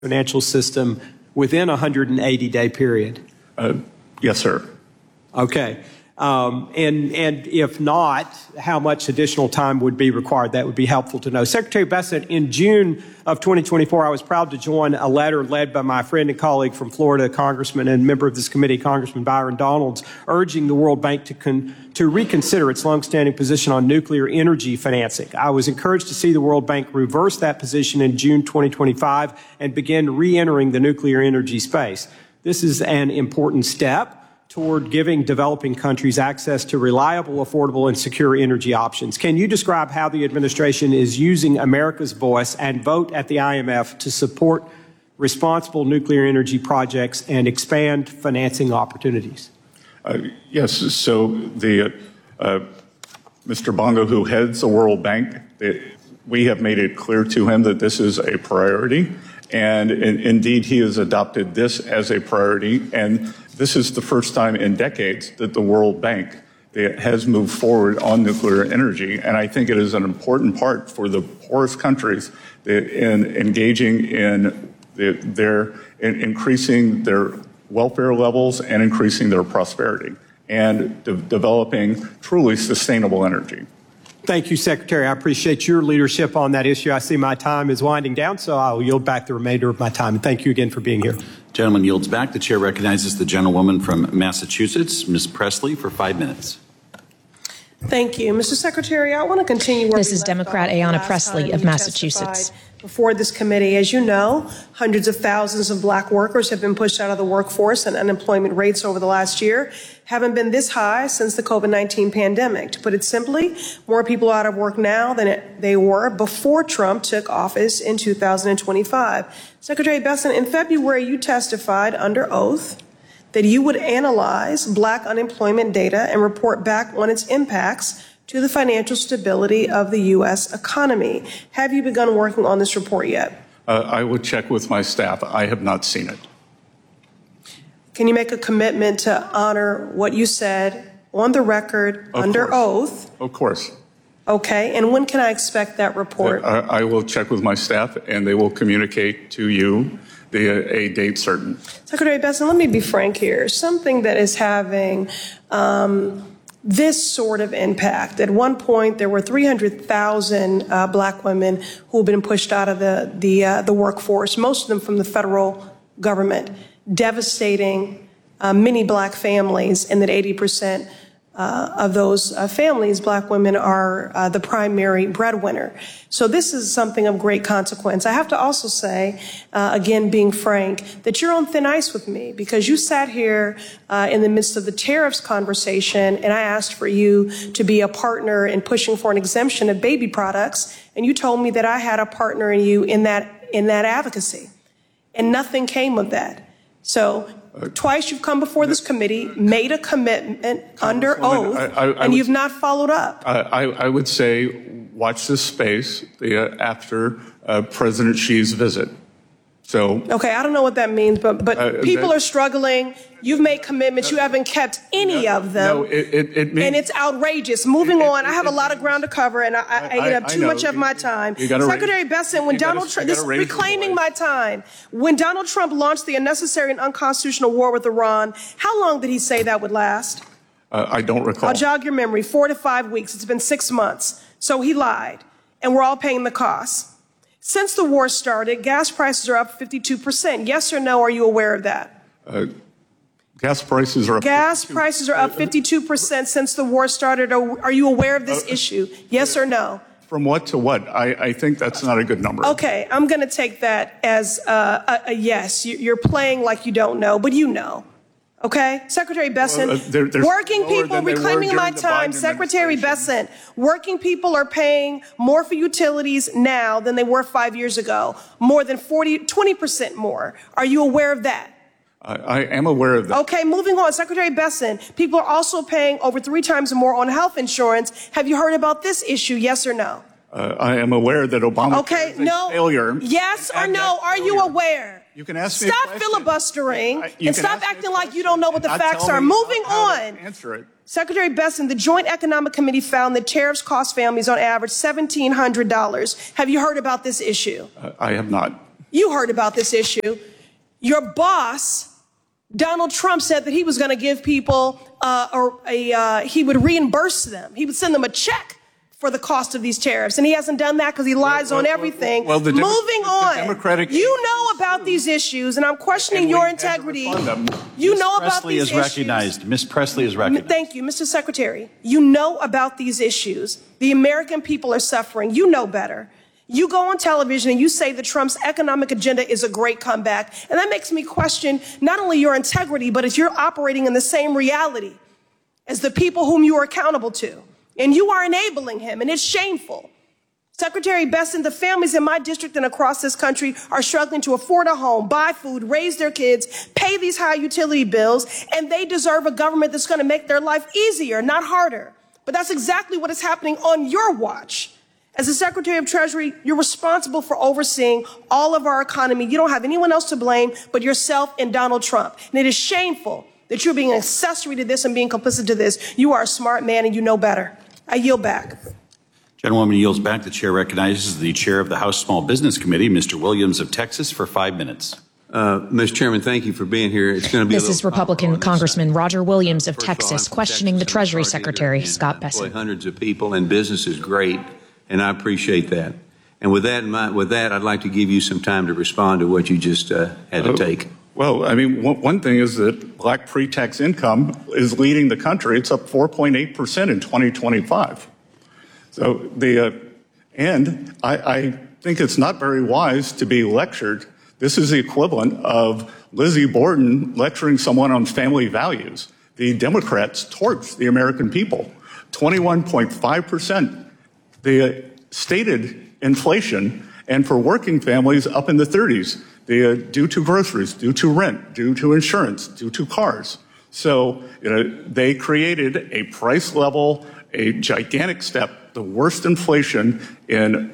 financial system within a 180-day period? Yes, sir. Okay. And if not, how much additional time would be required? That would be helpful to know. Secretary Bessent, in June of 2024, I was proud to join a letter led by my friend and colleague from Florida, Congressman and member of this committee, Congressman Byron Donalds, urging the World Bank to reconsider its longstanding position on nuclear energy financing. I was encouraged to see the World Bank reverse that position in June 2025 and begin re-entering the nuclear energy space. This is an important step toward giving developing countries access to reliable, affordable, and secure energy options. Can you describe how the administration is using America's voice and vote at the IMF to support responsible nuclear energy projects and expand financing opportunities? Yes, so Mr. Bongo, who heads the World Bank, we have made it clear to him that this is a priority. And indeed, he has adopted this as a priority. And this is the first time in decades that the World Bank has moved forward on nuclear energy. And I think it is an important part for the poorest countries in engaging in increasing their welfare levels and increasing their prosperity and developing truly sustainable energy. Thank you, Secretary. I appreciate your leadership on that issue. I see my time is winding down, so I'll yield back the remainder of my time. And thank you again for being here. Gentleman yields back. The chair recognizes the gentlewoman from Massachusetts, Ms. Presley, for 5 minutes. Thank you. Mr. Secretary, I want to continue where This is Democrat Ayanna Presley of Massachusetts. Before this committee, as you know, hundreds of thousands of black workers have been pushed out of the workforce, and unemployment rates over the last year haven't been this high since the COVID-19 pandemic. To put it simply, more people are out of work now than they were before Trump took office in 2025. Secretary Bessent, in February, you testified under oath that you would analyze black unemployment data and report back on its impacts to the financial stability of the U.S. economy. Have you begun working on this report yet? I would check with my staff. I have not seen it. Can you make a commitment to honor what you said on the record under oath? Of course. Okay. And when can I expect that report? I will check with my staff, and they will communicate to you a date certain. Secretary Bessent, let me be frank here. Something that is having this sort of impact. At one point, there were 300,000 black women who have been pushed out of the workforce, most of them from the federal government, devastating many black families, and that 80% of those families, black women, are the primary breadwinner. So this is something of great consequence. I have to also say, again, being frank, that you're on thin ice with me, because you sat here in the midst of the tariffs conversation, and I asked for you to be a partner in pushing for an exemption of baby products, and you told me that I had a partner in you in that advocacy, and nothing came of that. So twice you've come before this committee, made a commitment under oath, and you've not followed up. I would say watch this space after President Xi's visit. So okay, I don't know what that means, but people are struggling. You've made commitments. You haven't kept any of them. No, it means, and it's outrageous. Moving on, I have a lot of ground to cover, and I eat up too much of my time. Secretary Bessent, when Donald Trump, this is reclaiming my time. When Donald Trump launched the unnecessary and unconstitutional war with Iran, how long did he say that would last? I don't recall. I'll jog your memory. 4 to 5 weeks. It's been 6 months. So he lied, and we're all paying the cost. Since the war started, gas prices are up 52%. Yes or no, are you aware of that? Gas prices are up. Gas prices are up 52% since the war started. Are you aware of this issue? Yes or no? From what to what? I think that's not a good number. Okay, I'm going to take that as a yes. You're playing like you don't know, but you know. Okay? Secretary Bessent, working people, reclaiming my time, Secretary Bessent, working people are paying more for utilities now than they were 5 years ago, more than 20% more. Are you aware of that? I am aware of that. Okay, moving on. Secretary Bessent, people are also paying over 3 times more on health insurance. Have you heard about this issue, yes or no? I am aware that Obama is a failure. Yes or no? Are you aware? You can ask me Stop filibustering and stop acting like you don't know what the facts are. Moving on. Answer it. Secretary Bessent, the Joint Economic Committee found that tariffs cost families on average $1,700. Have you heard about this issue? I have not. You heard about this issue. Your boss, Donald Trump, said that he was going to give people he would reimburse them. He would send them a check for the cost of these tariffs. And he hasn't done that because he lies on everything. Moving on. You know about these issues, and I'm questioning your integrity. You know about these issues. Ms. Presley is recognized. Thank you, Mr. Secretary. You know about these issues. The American people are suffering. You know better. You go on television and you say that Trump's economic agenda is a great comeback. And that makes me question not only your integrity, but if you're operating in the same reality as the people whom you are accountable to. And you are enabling him, and it's shameful. Secretary Bessent, the families in my district and across this country are struggling to afford a home, buy food, raise their kids, pay these high utility bills, and they deserve a government that's going to make their life easier, not harder. But that's exactly what is happening on your watch. As the Secretary of Treasury, you're responsible for overseeing all of our economy. You don't have anyone else to blame but yourself and Donald Trump. And it is shameful that you're being an accessory to this and being complicit to this. You are a smart man and you know better. I yield back. Gentlewoman yields back. The chair recognizes the chair of the House Small Business Committee, Mr. Williams of Texas, for 5 minutes. Mr. Chairman, thank you for being here. It's going to be This is Republican Congressman Roger Williams of Texas questioning the Treasury Secretary, Scott Bessent. Hundreds of people and business is great, and I appreciate that. And with that, I'd like to give you some time to respond to what you just had to take. Well, I mean, one thing is that black pre-tax income is leading the country. It's up 4.8% in 2025. So and I think it's not very wise to be lectured. This is the equivalent of Lizzie Borden lecturing someone on family values. The Democrats torched the American people. 21.5%. The stated inflation, and for working families up in the 30s. Due to groceries, due to rent, due to insurance, due to cars. So, they created a price level, a gigantic step, the worst inflation in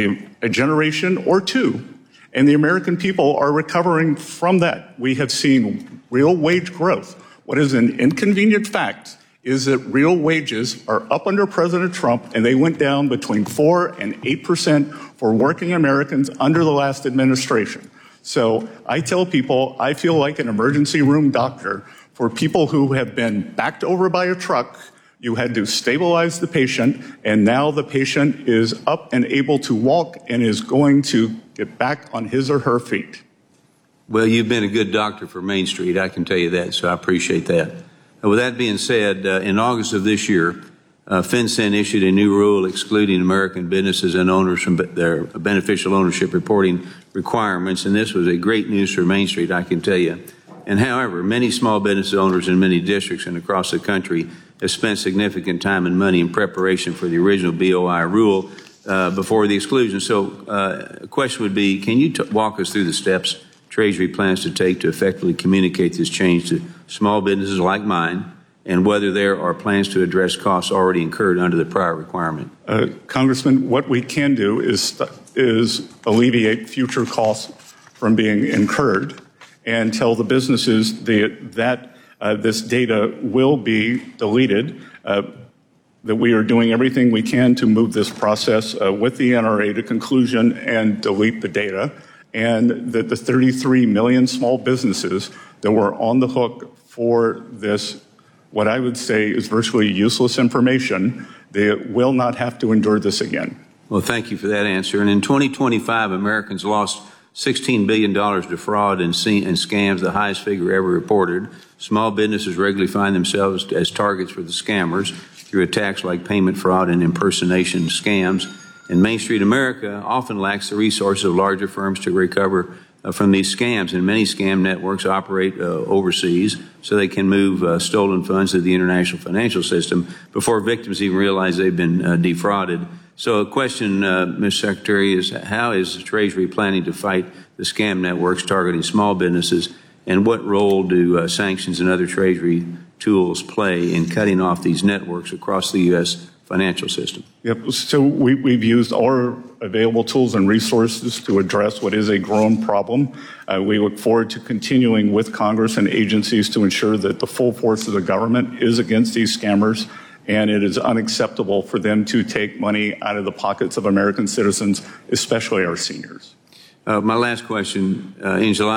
a generation or two. And the American people are recovering from that. We have seen real wage growth. What is an inconvenient fact is that real wages are up under President Trump, and they went down between 4 and 8% for working Americans under the last administration. So I tell people I feel like an emergency room doctor. For people who have been backed over by a truck, you had to stabilize the patient, and now the patient is up and able to walk and is going to get back on his or her feet. Well, you've been a good doctor for Main Street, I can tell you that, so I appreciate that. And with that being said, in August of this year, FinCEN issued a new rule excluding American businesses and owners from their beneficial ownership reporting requirements, and this was a great news for Main Street, I can tell you. And however, many small business owners in many districts and across the country have spent significant time and money in preparation for the original BOI rule before the exclusion. So a question would be, can you walk us through the steps Treasury plans to take to effectively communicate this change to small businesses like mine, and whether there are plans to address costs already incurred under the prior requirement? Congressman, what we can do is alleviate future costs from being incurred and tell the businesses that this data will be deleted, that we are doing everything we can to move this process with the NRA to conclusion and delete the data, and that the 33 million small businesses that were on the hook for this, what I would say is virtually useless information, they will not have to endure this again. Well, thank you for that answer. And in 2025, Americans lost $16 billion to fraud and scams, the highest figure ever reported. Small businesses regularly find themselves as targets for the scammers through attacks like payment fraud and impersonation scams. And Main Street America often lacks the resources of larger firms to recover from these scams. And many scam networks operate overseas so they can move stolen funds to the international financial system before victims even realize they've been defrauded. So a question, Mr. Secretary, is how is the Treasury planning to fight the scam networks targeting small businesses, and what role do sanctions and other Treasury tools play in cutting off these networks across the U.S. financial system? Yep. So we've used our available tools and resources to address what is a growing problem. We look forward to continuing with Congress and agencies to ensure that the full force of the government is against these scammers, and it is unacceptable for them to take money out of the pockets of American citizens, especially our seniors. My last question, in July